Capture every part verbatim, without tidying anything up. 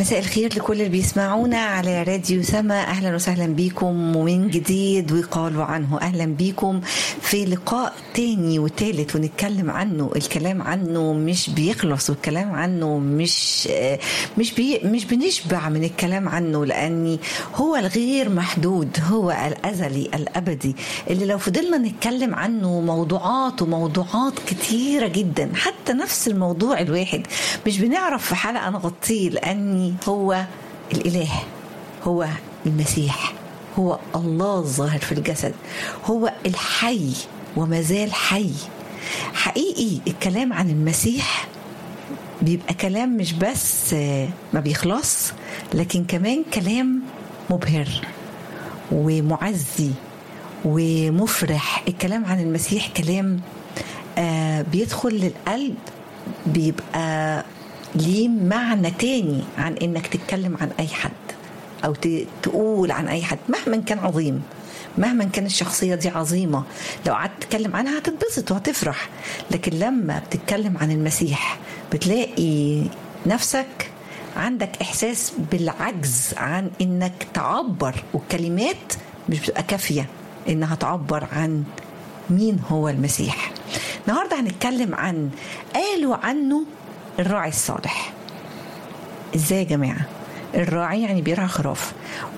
مساء الخير لكل اللي بيسمعونا على راديو سما. أهلا وسهلا بيكم ومن جديد وقالوا عنه. أهلا بيكم في لقاء تاني وتالت ونتكلم عنه. الكلام عنه مش بيخلص والكلام عنه مش مش بي مش بنشبع من الكلام عنه، لأني هو الغير محدود، هو الأزلي الأبدي اللي لو فضلنا نتكلم عنه موضوعات وموضوعات كتيرة جدا، حتى نفس الموضوع الواحد مش بنعرف في حلقة نغطيه، لأني هو الإله، هو المسيح، هو الله الظاهر في الجسد، هو الحي وما زال حي. حقيقي الكلام عن المسيح بيبقى كلام مش بس ما بيخلص، لكن كمان كلام مبهر ومعزي ومفرح. الكلام عن المسيح كلام آه بيدخل للقلب، بيبقى ليه معنى تاني عن انك تتكلم عن اي حد او تقول عن اي حد مهما كان عظيم، مهما كان الشخصية دي عظيمة. لو قعدت تتكلم عنها هتتبسط وهتفرح، لكن لما بتتكلم عن المسيح بتلاقي نفسك عندك احساس بالعجز عن انك تعبر، والكلمات مش بتبقى كافية انها تعبر عن مين هو المسيح. النهاردة هنتكلم عن قالوا عنه الراعي الصالح. ازاي يا جماعة؟ الراعي يعني بيرعى خراف،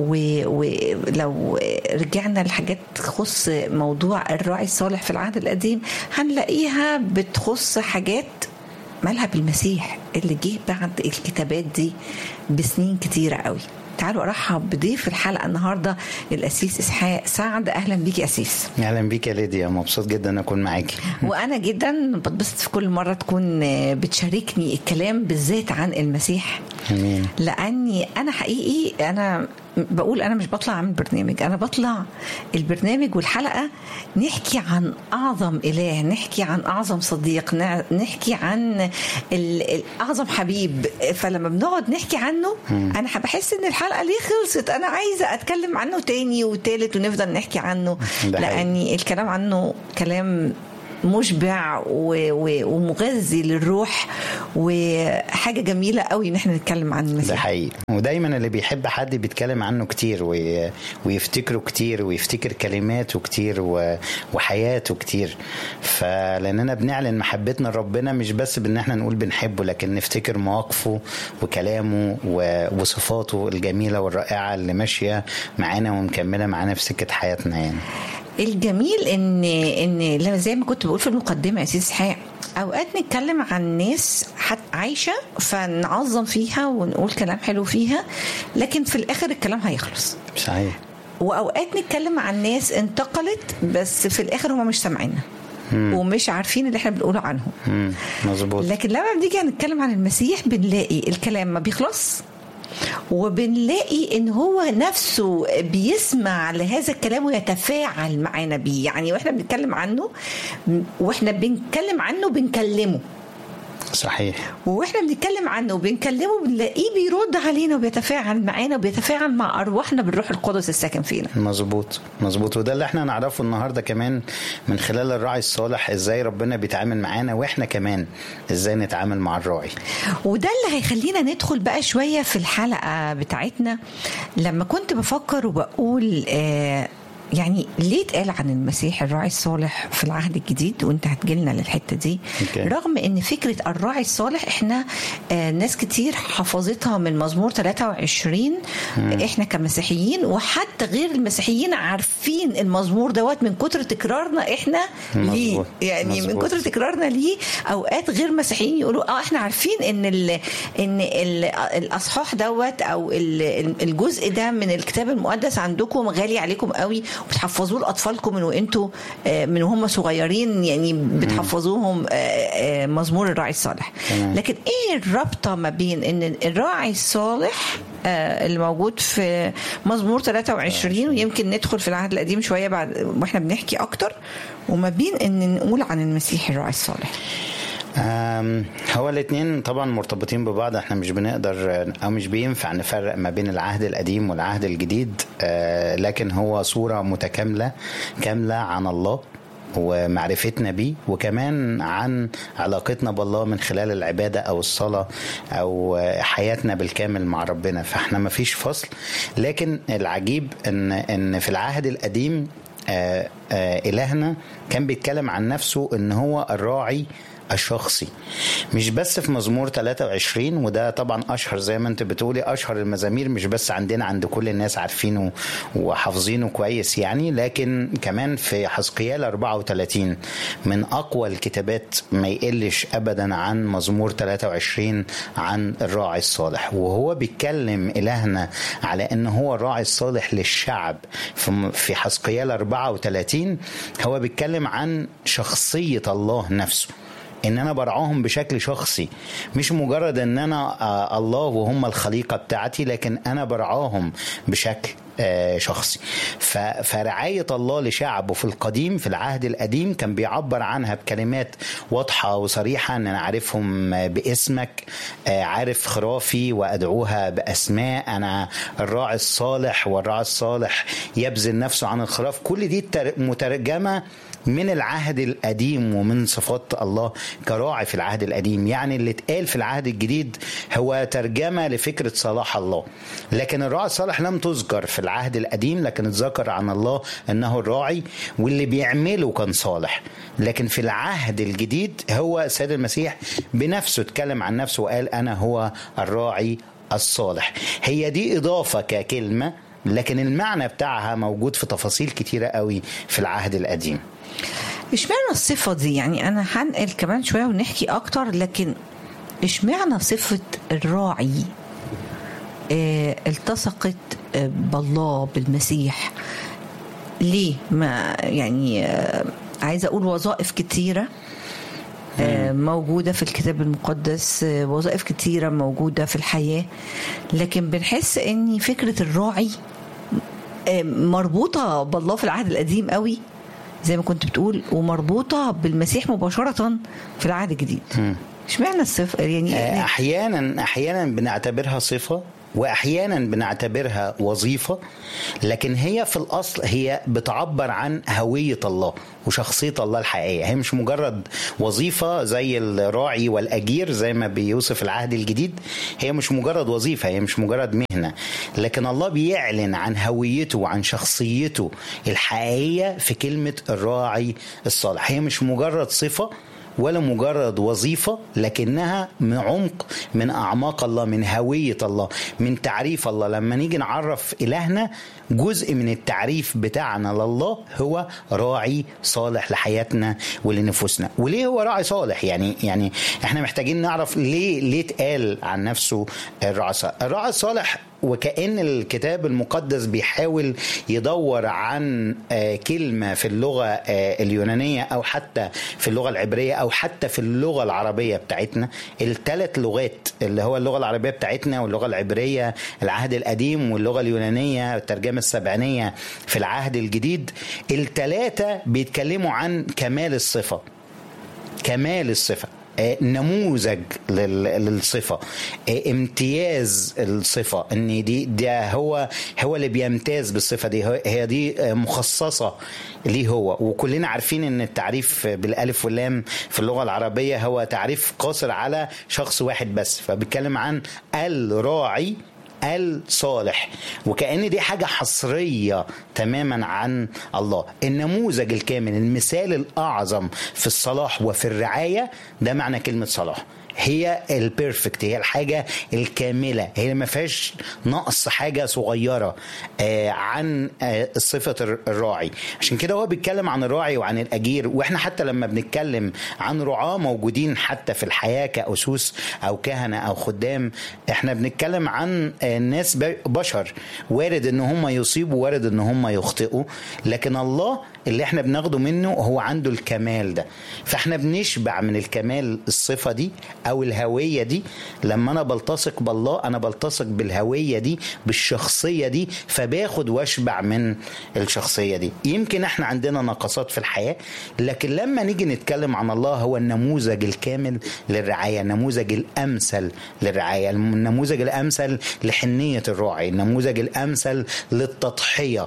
ولو رجعنا لحاجات تخص موضوع الراعي الصالح في العهد القديم هنلاقيها بتخص حاجات مالها بالمسيح اللي جه بعد الكتابات دي بسنين كتيرة قوي. تعالوا ارحب بضيف الحلقه النهارده الاسيس اسحاق سعد. اهلا بيك يا اسيس. اهلا بيك يا ليديا، مبسوط جدا ان اكون معاكي. وانا جدا بتبسط في كل مره تكون بتشاركني الكلام بالذات عن المسيح. امين. لاني انا حقيقي انا بقول انا مش بطلع اعمل برنامج، انا بطلع البرنامج والحلقه نحكي عن اعظم اله، نحكي عن اعظم صديق، نحكي عن اعظم حبيب. فلما بنقعد نحكي عنه م. انا بحس ان الحلقه ليه خلصت، انا عايزه اتكلم عنه تاني وتالت ونفضل نحكي عنه، لاني الكلام عنه كلام مشبع ومغذي للروح وحاجة جميلة قوي ان احنا نتكلم عن المسيح. ده حقيقي، ودايما اللي بيحب حد بيتكلم عنه كتير ويفتكره كتير ويفتكر كلماته كتير وحياته كتير. فلاننا بنعلن محبتنا لربنا مش بس بان احنا نقول بنحبه، لكن نفتكر مواقفه وكلامه وصفاته الجميلة والرائعة اللي ماشية معانا ومكملة معانا في سكة حياتنا. يعني الجميل ان ان زي ما كنت بقول في المقدمه يا سيدي اسحاق، اوقات نتكلم عن ناس عايشه فنعظم فيها ونقول كلام حلو فيها، لكن في الاخر الكلام هيخلص. صحيح. واوقات نتكلم عن ناس انتقلت بس في الاخر هم مش سامعيننا ومش عارفين اللي احنا بنقوله عنهم. مظبوط. لكن لما بنيجي نتكلم عن المسيح بنلاقي الكلام ما بيخلص، وبنلاقي ان هو نفسه بيسمع لهذا الكلام ويتفاعل معنا بيه. يعني واحنا بنتكلم عنه واحنا بنتكلم عنه بنكلمه. صحيح. واحنا بنتكلم عنه وبنكلمه بنلاقيه بيرد علينا وبيتفاعل معانا وبيتفاعل مع ارواحنا بالروح القدس الساكن فينا. مظبوط مظبوط. وده اللي احنا نعرفه النهارده كمان من خلال الراعي الصالح، ازاي ربنا بيتعامل معانا واحنا كمان ازاي نتعامل مع الراعي. وده اللي هيخلينا ندخل بقى شويه في الحلقه بتاعتنا. لما كنت بفكر وبقول آه يعني ليه اتقال عن المسيح الراعي الصالح في العهد الجديد، وانت هتجيلنا للحتة دي. okay. رغم ان فكرة الراعي الصالح احنا آه ناس كتير حفظتها من مزمور ثلاثة وعشرين hmm. احنا كمسيحيين وحتى غير المسيحيين عارفين المزمور دوت من كتر تكرارنا احنا ليه. يعني مزبوط. من كتر تكرارنا ليه اوقات غير مسيحيين يقولوا اه احنا عارفين ان ال ان ال الاصحاح دوت او الجزء ده من الكتاب المقدس عندكم غالي عليكم قوي وبتحفظوه لأطفالكم من وانتوا من وهم صغيرين، يعني بتحفظوهم مزمور الراعي الصالح. لكن ايه الرابطة ما بين ان الراعي الصالح اللي موجود في مزمور ثلاثة وعشرين ويمكن ندخل في العهد القديم شوية بعد واحنا بنحكي اكتر، وما بين ان نقول عن المسيح الراعي الصالح؟ هو الاثنين طبعا مرتبطين ببعض. احنا مش بنقدر او مش بينفع نفرق ما بين العهد القديم والعهد الجديد، لكن هو صورة متكاملة كاملة عن الله ومعرفتنا بيه، وكمان عن علاقتنا بالله من خلال العبادة أو الصلاة أو حياتنا بالكامل مع ربنا. فاحنا ما فيش فصل. لكن العجيب إن, إن في العهد القديم آآ آآ إلهنا كان بيتكلم عن نفسه إن هو الراعي الشخصي، مش بس في مزمور ثلاثة وعشرين، وده طبعا اشهر زي ما انت بتقولي اشهر المزامير، مش بس عندنا، عند كل الناس عارفينه وحافظينه كويس يعني، لكن كمان في حزقيال أربعة وثلاثين من اقوى الكتابات ما يقلش ابدا عن مزمور ثلاثة وعشرين عن الراعي الصالح. وهو بيتكلم الهنا على ان هو الراعي الصالح للشعب. في حزقيال أربعة وثلاثين هو بيتكلم عن شخصية الله نفسه، ان انا برعاهم بشكل شخصي، مش مجرد ان انا الله وهم الخليقة بتاعتي، لكن انا برعاهم بشكل شخصي. فرعاية الله لشعبه في القديم، في العهد القديم، كان بيعبر عنها بكلمات واضحة وصريحة، ان انا عارفهم باسمك، عارف خرافي وادعوها باسماء، انا الراعي الصالح، والراعي الصالح يبذل نفسه عن الخراف. كل دي مترجمة من العهد القديم ومن صفات الله كراعي في العهد القديم. يعني اللي اتقال في العهد الجديد هو ترجمة لفكرة صلاح الله، لكن الراعي الصالح لم تذكر في العهد القديم، لكن اتذكر عن الله انه الراعي واللي بيعمله كان صالح. لكن في العهد الجديد هو سيد المسيح بنفسه اتكلم عن نفسه وقال انا هو الراعي الصالح. هي دي اضافة ككلمة، لكن المعنى بتاعها موجود في تفاصيل كتيرة قوي في العهد القديم. اشمعنى الصفة دي؟ يعني أنا هنقل كمان شوية ونحكي أكتر، لكن اشمعنى صفة الراعي اه التصقت بالله بالمسيح؟ ليه؟ ما يعني اه عايزة أقول وظائف كتيرة اه موجودة في الكتاب المقدس، اه وظائف كتيرة موجودة في الحياة، لكن بنحس أن فكرة الراعي اه مربوطة بالله في العهد القديم قوي زي ما كنت بتقول، ومربوطة بالمسيح مباشرة في العهد الجديد. اشمعنى الصفة؟ يعني احيانا احيانا بنعتبرها صفة، واحيانا بنعتبرها وظيفة، لكن هي في الاصل هي بتعبر عن هوية الله وشخصية الله الحقيقية. هي مش مجرد وظيفة زي الراعي والأجير زي ما بيوصف العهد الجديد، هي مش مجرد وظيفة، هي مش مجرد مهنة، لكن الله بيعلن عن هويته وعن شخصيته الحقيقية في كلمة الراعي الصالح. هي مش مجرد صفة ولا مجرد وظيفة، لكنها من عمق من أعماق الله، من هوية الله، من تعريف الله. لما نيجي نعرف إلهنا، جزء من التعريف بتاعنا لله هو راعي صالح لحياتنا ولنفوسنا. وليه هو راعي صالح؟ يعني يعني احنا محتاجين نعرف ليه ليه اتقال عن نفسه الراعي الصالح. الراعي الصالح وكأن الكتاب المقدس بيحاول يدور عن كلمة في اللغة اليونانية أو حتى في اللغة العبرية أو حتى في اللغة العربية بتاعتنا. الثلاث لغات اللي هو اللغة العربية بتاعتنا واللغة العبرية العهد القديم واللغة اليونانية الترجمة السبعينية في العهد الجديد، الثلاثة بيتكلموا عن كمال الصفة، كمال الصفة، نموذج للصفة، امتياز الصفة، ان دي ده هو هو اللي بيمتاز بالصفة دي، هي دي مخصصة ليه هو. وكلنا عارفين ان التعريف بالالف واللام في اللغة العربية هو تعريف قاصر على شخص واحد بس، فبيتكلم عن الراعي الصالح، وكأن دي حاجة حصرية تماما عن الله. النموذج الكامل، المثال الأعظم في الصلاح وفي الرعاية، ده معنى كلمة صلاح. هي البيرفكت، هي الحاجة الكاملة، هي ما فيهاش نقص حاجة صغيرة آه عن آه صفة الراعي. عشان كده هو بيتكلم عن الراعي وعن الأجير. واحنا حتى لما بنتكلم عن رعاة موجودين حتى في الحياة كأسوس أو كهنة أو خدام، احنا بنتكلم عن آه ناس بشر، وارد ان هم يصيبوا، وارد ان هم يخطئوا، لكن الله اللي احنا بناخده منه هو عنده الكمال ده. فاحنا بنشبع من الكمال الصفة دي او الهوية دي. لما انا بلتصق بالله انا بلتصق بالهوية دي، بالشخصية دي، فباخد واشبع من الشخصية دي. يمكن احنا عندنا نقصات في الحياة، لكن لما نيجي نتكلم عن الله هو النموذج الكامل للرعاية، النموذج الامثل للرعاية، النموذج الامثل لحنية الراعي، النموذج الامثل للتضحية.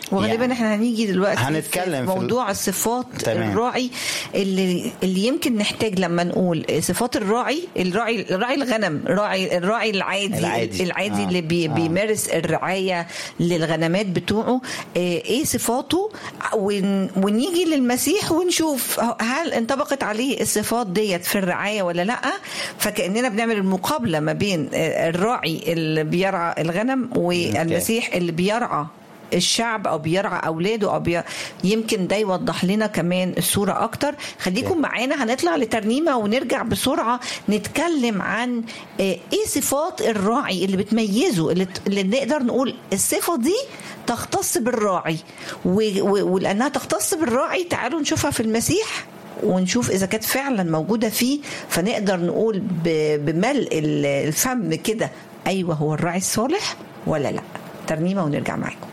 وغالبا يعني احنا هنيجي دلوقتي هنتكلم في موضوع في الصفات تمام. الراعي اللي اللي يمكن نحتاج لما نقول صفات الراعي الراعي راعي الغنم راعي الراعي العادي العادي, العادي آه. اللي بي آه. بيمارس الرعاية للغنمات بتوعه ايه صفاته، ونيجي للمسيح ونشوف هل انطبقت عليه الصفات ديت في الرعاية ولا لا. فكأننا بنعمل المقابلة ما بين الراعي اللي بيرعى الغنم والمسيح اللي بيرعى الشعب او بيرعى اولاده او بي... يمكن ده يوضح لنا كمان الصوره اكتر. خليكم معانا، هنطلع لترنيمه ونرجع بسرعه نتكلم عن ايه صفات الراعي اللي بتميزه، اللي, اللي نقدر نقول الصفه دي تختص بالراعي، و... و... ولانها تختص بالراعي تعالوا نشوفها في المسيح ونشوف إذا كانت فعلا موجودة فيه، فنقدر نقول بملء الفم كده أيوة هو الراعي الصالح ولا لا. ترنيمة ونرجع معاكم.